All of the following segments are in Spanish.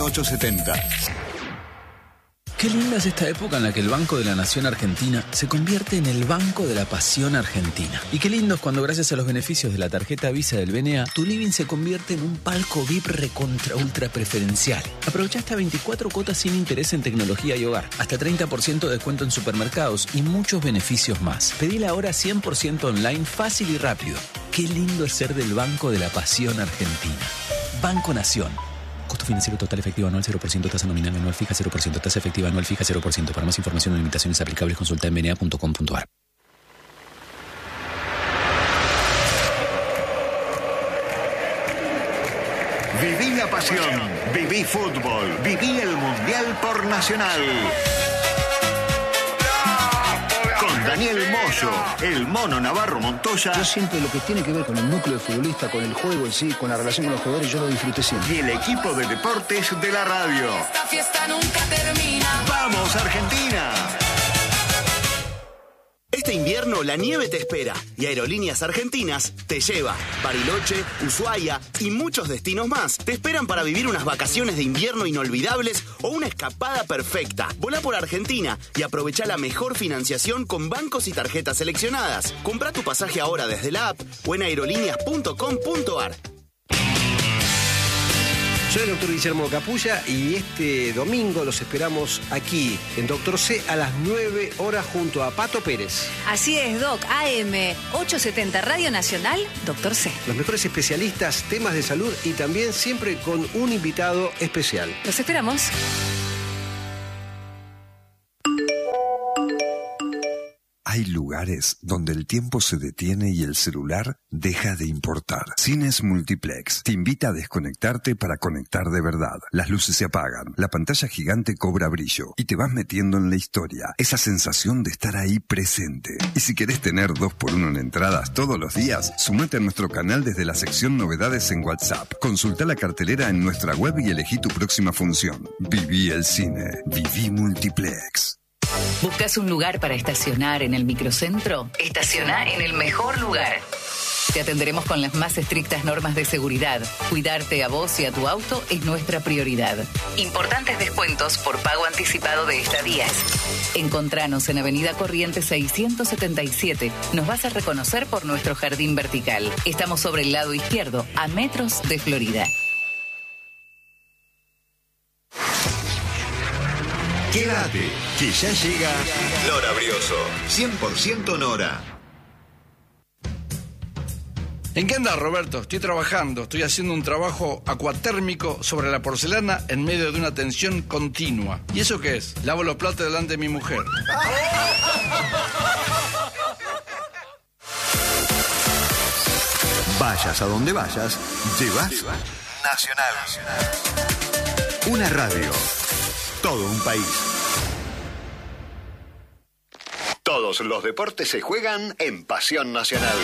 AM870. Qué linda es esta época en la que el Banco de la Nación Argentina se convierte en el Banco de la Pasión Argentina. Y qué lindo es cuando, gracias a los beneficios de la tarjeta Visa del BNA, tu living se convierte en un palco VIP recontra ultra preferencial. Aprovecha hasta 24 cuotas sin interés en tecnología y hogar, hasta 30% de descuento en supermercados y muchos beneficios más. Pedila ahora 100% online, fácil y rápido. Qué lindo es ser del Banco de la Pasión Argentina. Banco Nación. Costo financiero total efectivo anual 0%, tasa nominal anual fija 0%, tasa efectiva anual fija 0%. Para más información o limitaciones aplicables consulta en bna.com.ar. Viví la pasión, viví fútbol, viví el Mundial por Nacional. Con Daniel Moyo, el Mono Navarro Montoya. Yo siempre lo que tiene que ver con el núcleo de futbolista, con el juego en sí, con la relación con los jugadores, yo lo disfruté siempre. Y el equipo de deportes de la radio. Esta fiesta nunca termina. ¡Vamos, Argentina! Este invierno la nieve te espera y Aerolíneas Argentinas te lleva. Bariloche, Ushuaia y muchos destinos más te esperan para vivir unas vacaciones de invierno inolvidables o una escapada perfecta. Volá por Argentina y aprovecha la mejor financiación con bancos y tarjetas seleccionadas. Comprá tu pasaje ahora desde la app o en aerolíneas.com.ar. Soy el doctor Guillermo Capulla y este domingo los esperamos aquí en Doctor C a las 9 horas junto a Pato Pérez. Así es, Doc. AM870 Radio Nacional, Doctor C. Los mejores especialistas, temas de salud y también siempre con un invitado especial. Los esperamos. Hay lugares donde el tiempo se detiene y el celular deja de importar. Cines Multiplex te invita a desconectarte para conectar de verdad. Las luces se apagan, la pantalla gigante cobra brillo y te vas metiendo en la historia. Esa sensación de estar ahí presente. Y si querés tener 2x1 en entradas todos los días, sumate a nuestro canal desde la sección Novedades en WhatsApp. Consulta la cartelera en nuestra web y elegí tu próxima función. Viví el cine. Viví Multiplex. ¿Buscas un lugar para estacionar en el microcentro? Estaciona en el mejor lugar. Te atenderemos con las más estrictas normas de seguridad. Cuidarte a vos y a tu auto es nuestra prioridad. Importantes descuentos por pago anticipado de estadías. Encontranos en Avenida Corrientes 677. Nos vas a reconocer por nuestro jardín vertical. Estamos sobre el lado izquierdo, a metros de Florida. Quédate, que ya llega Nora Brioso. 100% Nora. ¿En qué andas, Roberto? Estoy trabajando. Estoy haciendo un trabajo acuatérmico sobre la porcelana en medio de una tensión continua. ¿Y eso qué es? Lavo los platos delante de mi mujer. Vayas a donde vayas, llevas Nacional. Una radio. Todo un país. Todos los deportes se juegan en Pasión Nacional.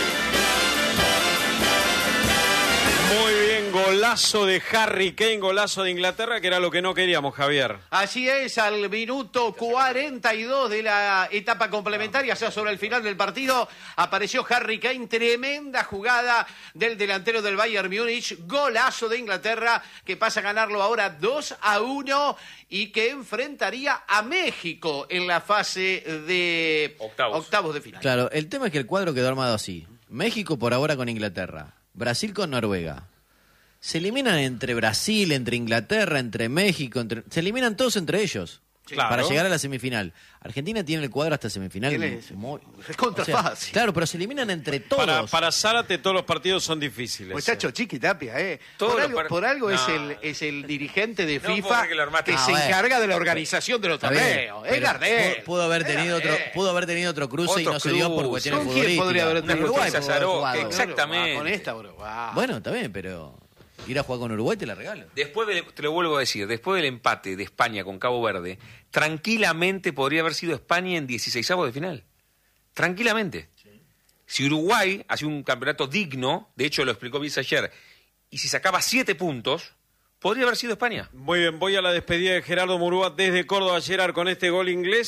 Muy bien, golazo de Harry Kane, golazo de Inglaterra, que era lo que no queríamos, Javier. Así es, al minuto 42 de la etapa complementaria, o sea, sobre el final del partido, apareció Harry Kane, tremenda jugada del delantero del Bayern Múnich, golazo de Inglaterra, que pasa a ganarlo ahora 2-1 y que enfrentaría a México en la fase de octavos de final. Claro, el tema es que el cuadro quedó armado así. México por ahora con Inglaterra, Brasil con Noruega. Se eliminan entre Brasil, entre Inglaterra, entre México, se eliminan todos entre ellos. Claro. Para llegar a la semifinal. Argentina tiene el cuadro hasta semifinal. Es contra fácil. Claro, pero se eliminan entre todos. Para Zárate todos los partidos son difíciles. Muchacho, Chiquitapia, por algo es el dirigente de FIFA que se encarga de la organización de los torneos. Es Gardel. Pudo haber tenido otro cruce y no se dio por cuestiones futbolísticas. ¿Quién podría haber tenido Uruguay? Exactamente. Con esta Uruguay. Bueno, está bien, pero ir a jugar con Uruguay te la regalo. Te lo vuelvo a decir, después del empate de España con Cabo Verde, tranquilamente podría haber sido España en 16avos de final. Tranquilamente. Sí. Si Uruguay hacía un campeonato digno, de hecho lo explicó Bielsa ayer, y si sacaba 7 puntos, podría haber sido España. Muy bien, voy a la despedida de Gerardo Murúa desde Córdoba, Gerard, con este gol inglés.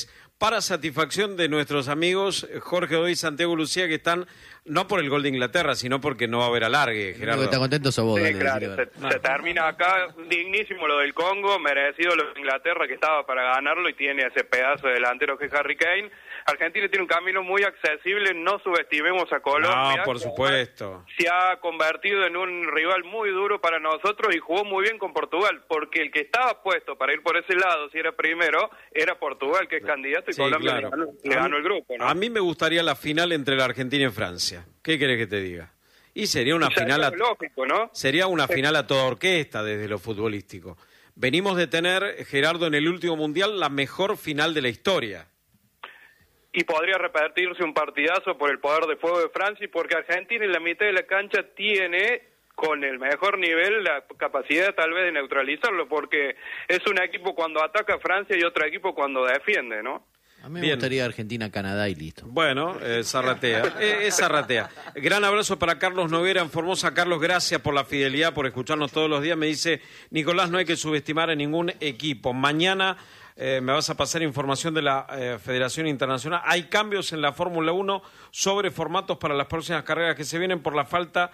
para satisfacción de nuestros amigos Jorge Godoy y Santiago Lucía, que están no por el gol de Inglaterra, sino porque no va a haber alargue, Gerardo. ¿Está contento sos vos? Sí, claro, se termina acá, dignísimo lo del Congo, merecido lo de Inglaterra, que estaba para ganarlo y tiene ese pedazo de delantero que es Harry Kane. Argentina tiene un camino muy accesible, no subestimemos a Colombia. No, por supuesto. Se ha convertido en un rival muy duro para nosotros y jugó muy bien con Portugal, porque el que estaba puesto para ir por ese lado, si era primero, era Portugal, que es candidato, y Sí, Colombia claro. le ganó el grupo, ¿no? A mí me gustaría la final entre la Argentina y Francia. ¿Qué querés que te diga? Y sería una final lógico, ¿no? Sería una final a toda orquesta desde lo futbolístico. Venimos de tener, Gerardo, en el último Mundial la mejor final de la historia. Y podría repetirse un partidazo por el poder de fuego de Francia, porque Argentina en la mitad de la cancha tiene, con el mejor nivel, la capacidad tal vez de neutralizarlo, porque es un equipo cuando ataca a Francia y otro equipo cuando defiende, ¿no? A mí me gustaría Argentina-Canadá y listo. Bueno, zarratea, es zarratea. Gran abrazo para Carlos Noguera en Formosa. Carlos, gracias por la fidelidad, por escucharnos todos los días. Me dice, Nicolás, no hay que subestimar a ningún equipo. Mañana me vas a pasar información de la Federación Internacional. Hay cambios en la Fórmula 1 sobre formatos para las próximas carreras que se vienen por la falta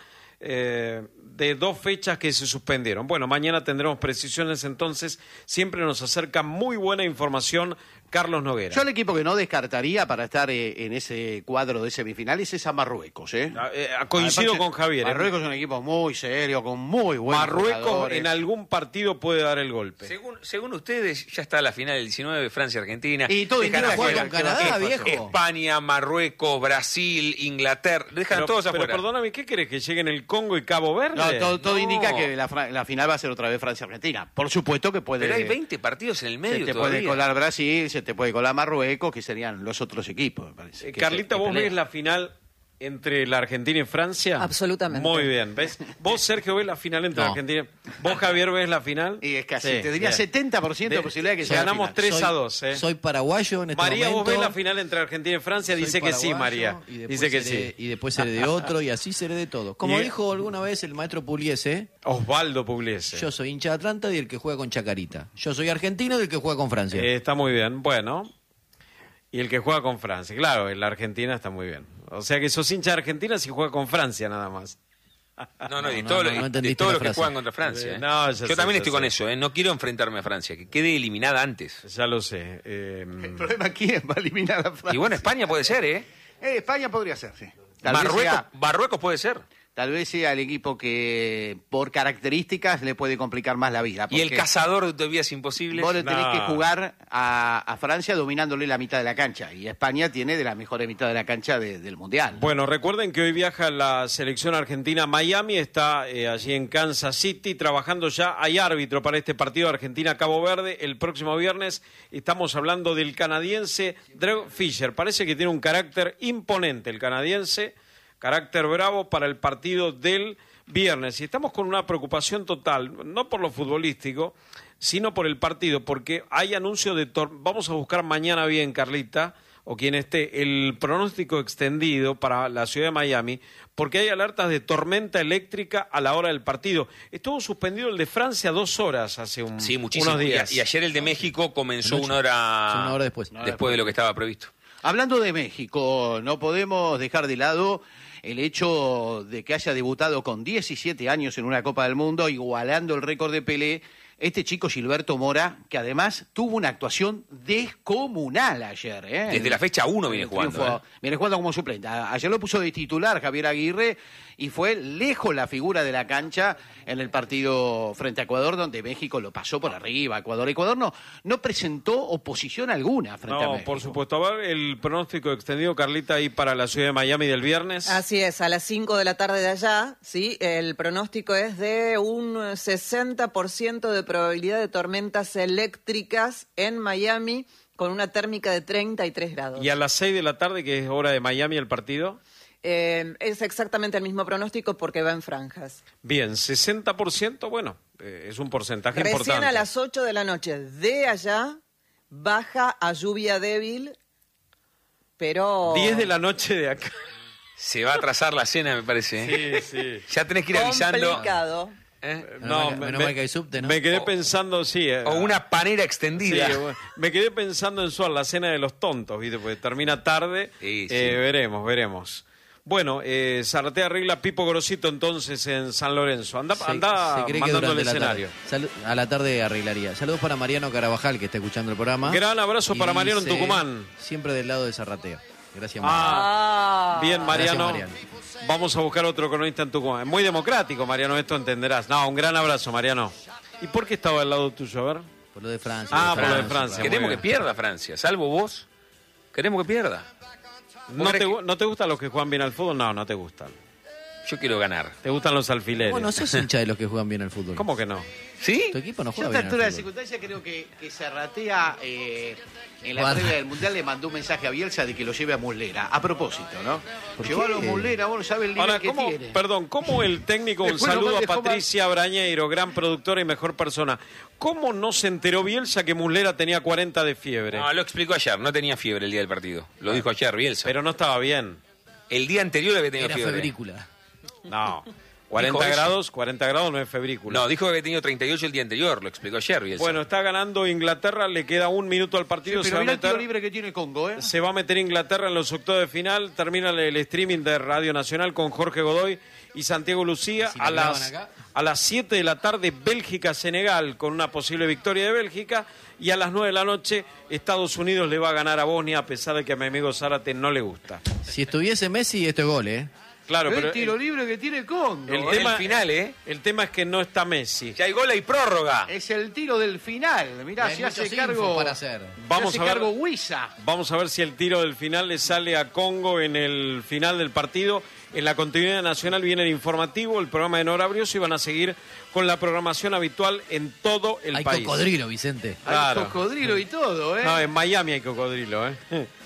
de 2 fechas que se suspendieron. Bueno, mañana tendremos precisiones, entonces siempre nos acerca muy buena información Carlos Noguera. Yo el equipo que no descartaría para estar en ese cuadro de semifinales es a Marruecos. Coincido con Javier. Marruecos es un equipo muy serio, con muy buenos Marruecos jugadores. en algún partido puede dar el golpe. Según ustedes, ya está la final del 19, Francia-Argentina. Y todo indica afuera que con Canadá, viejo. España, Marruecos, Brasil, Inglaterra. Dejan todos afuera. Pero perdóname, ¿qué querés? ¿Que lleguen el Congo y Cabo Verde? No, todo indica que la final va a ser otra vez Francia-Argentina. Por supuesto que puede... Pero hay 20 partidos en el medio se te todavía. puede colar Brasil, se te puede colar Marruecos, que serían los otros equipos, me parece. Carlita, ¿vos ves la final entre la Argentina y Francia? Absolutamente. Muy bien, ¿ves? ¿Vos, Sergio, ves la final entre la Argentina? ¿Vos, Javier, ves la final? Y es casi, te diría 70% de posibilidad de que sea ganamos 3-2, Soy paraguayo en este María, momento. ¿vos ves la final entre Argentina y Francia? Dice que sí, María. Dice que sí. Y después seré de otro y así seré de todo. Como dijo alguna vez el maestro Pugliese. Osvaldo Pugliese. Yo soy hincha de Atlanta y el que juega con Chacarita. Yo soy argentino y el que juega con Francia. Está muy bien. Bueno. Y el que juega con Francia. Claro, en la Argentina está muy bien. O sea que sos hincha de Argentina si juega con Francia nada más. De todos los que juegan contra Francia. Yo también estoy con eso. No quiero enfrentarme a Francia, que quede eliminada antes. Ya lo sé. El problema es quién va a eliminar a Francia. Y bueno, España puede ser, España podría ser, sí. Marruecos puede ser. Tal vez sea el equipo que, por características, le puede complicar más la vida. Y el cazador de vías imposibles. Vos le tenés que jugar a Francia dominándole la mitad de la cancha. Y España tiene de la mejor mitad de la cancha del Mundial. Bueno, recuerden que hoy viaja la selección argentina a Miami. Está allí en Kansas City trabajando ya. Hay árbitro para este partido Argentina-Cabo Verde. El próximo viernes estamos hablando del canadiense Drew Fisher. Parece que tiene un carácter imponente el canadiense. Carácter bravo para el partido del viernes. Y estamos con una preocupación total, no por lo futbolístico, sino por el partido, porque hay anuncio de... Vamos a buscar mañana bien, Carlita, o quien esté, el pronóstico extendido para la ciudad de Miami, porque hay alertas de tormenta eléctrica a la hora del partido. Estuvo suspendido el de Francia 2 horas hace unos días. Y ayer el de México comenzó una hora después de lo que estaba previsto. Hablando de México, no podemos dejar de lado el hecho de que haya debutado con 17 años en una Copa del Mundo, igualando el récord de Pelé, este chico Gilberto Mora, que además tuvo una actuación descomunal ayer. Desde la fecha 1 viene jugando. Viene jugando como suplente. Ayer lo puso de titular Javier Aguirre y fue lejos la figura de la cancha en el partido frente a Ecuador, donde México lo pasó por arriba. Ecuador no presentó oposición alguna frente a México. Por supuesto. A ver, el pronóstico extendido, Carlita, ahí para la ciudad de Miami del viernes. Así es, a las 5 de la tarde de allá, ¿sí? El pronóstico es de un 60% de probabilidad de tormentas eléctricas en Miami con una térmica de 33 grados. ¿Y a las 6 de la tarde, que es hora de Miami, el partido? Es exactamente el mismo pronóstico porque va en franjas. Bien, 60%, bueno, es un porcentaje importante. Recién a las 8 de la noche de allá baja a lluvia débil, pero... 10 de la noche de acá. Se va a atrasar la cena, me parece. Sí. Ya tenés que ir avisando. Complicado. No, menos mal que hay subte, ¿no? Me quedé pensando, sí. O una panera extendida. Sí, me quedé pensando en la cena de los tontos, ¿viste? Porque termina tarde. Sí. Veremos. Bueno, Zárate arregla Pipo Grosito entonces en San Lorenzo. Anda mandando el escenario. A la tarde arreglaría. Saludos para Mariano Carabajal, que está escuchando el programa. Gran abrazo para Mariano en Tucumán. Siempre del lado de Zarratea. Gracias, Mariano. Bien, Mariano. Gracias, Mariano. Vamos a buscar otro cronista en Tucumán. Muy democrático, Mariano, esto entenderás. No, un gran abrazo, Mariano. ¿Y por qué estaba al lado tuyo? A ver. Por lo de Francia. Por lo de Francia. Queremos que pierda Francia, salvo vos. Queremos que pierda. ¿No te gustan los que juegan bien al fútbol? No te gustan. Yo quiero ganar. ¿Te gustan los alfileres? Bueno, sos hincha de los que juegan bien al fútbol. ¿Cómo que no? ¿Sí? Tu equipo no Yo juega a esta bien altura al de fútbol. circunstancia creo que Zarratea en la previa del Mundial le mandó un mensaje a Bielsa de que lo lleve a Muslera. A propósito, ¿no? Llevalo a Muslera, vos no sabes el nivel Ahora, que tiene. ¿cómo el técnico, un Después saludo a dejó Patricia Brañeiro, gran productora y mejor persona, ¿cómo no se enteró Bielsa que Muslera tenía 40 de fiebre? No, lo explicó ayer, no tenía fiebre el día del partido. Lo dijo ayer Bielsa. Pero no estaba bien. El día anterior había tenido fiebre. Era febrícula. No. 40 grados no es febrícula. No, dijo que había tenido 38 el día anterior, lo explicó ayer Bielsa. Bueno, está ganando Inglaterra, le queda 1 minuto al partido. Sí, pero mirá el tiro libre que tiene Congo, ¿eh? Se va a meter Inglaterra en los octavos de final. Termina el streaming de Radio Nacional con Jorge Godoy y Santiago Lucía. Si a las 7 de la tarde, Bélgica-Senegal, con una posible victoria de Bélgica. Y a las 9 de la noche, Estados Unidos le va a ganar a Bosnia, a pesar de que a mi amigo Zárate no le gusta. Si estuviese Messi, esto es gol, ¿eh? Claro, pero el tiro libre que tiene Congo. El tema es que no está Messi. Ya hay gol y prórroga. Es el tiro del final. Mirá, si hace cargo para hacer. Vamos a ver, Huiza. Vamos a ver si el tiro del final le sale a Congo en el final del partido. En la continuidad nacional viene el informativo, el programa de Nora Brioso, y van a seguir con la programación habitual en todo el país. Hay cocodrilo, Vicente. Claro. Hay cocodrilo y todo, ¿eh? No, en Miami hay cocodrilo, ¿eh?